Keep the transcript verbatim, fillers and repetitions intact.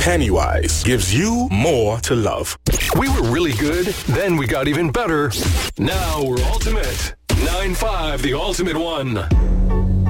Pennywise gives you more to love. We were really good, then we got even better. Now we're ultimate. nine five, the ultimate one.